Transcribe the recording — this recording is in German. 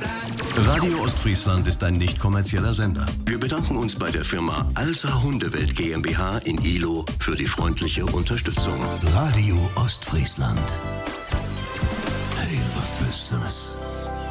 Radio Ostfriesland ist ein nicht kommerzieller Sender. Wir bedanken uns bei der Firma Alsa Hundewelt GmbH in Ihlow für die freundliche Unterstützung. Radio Ostfriesland. Hey, was bist du das?